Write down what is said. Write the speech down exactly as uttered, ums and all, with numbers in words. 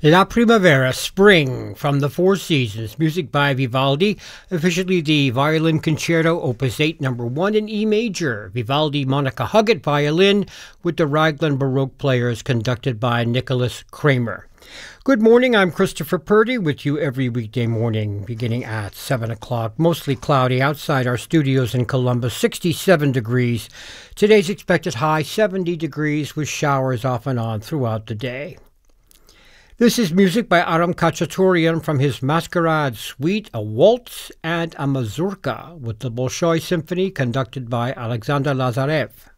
La Primavera, Spring, from the Four Seasons, music by Vivaldi, officially the Violin Concerto, Opus eight, number one in E major. Vivaldi, Monica Huggett, violin, with the Raglan Baroque players, conducted by Nicholas Kramer. Good morning, I'm Christopher Purdy with you every weekday morning, beginning at seven o'clock. Mostly cloudy outside our studios in Columbus, sixty-seven degrees. Today's expected high, seventy degrees, with showers off and on throughout the day. This is music by Aram Khachaturian from his Masquerade Suite, a waltz and a mazurka, with the Bolshoi Symphony conducted by Alexander Lazarev.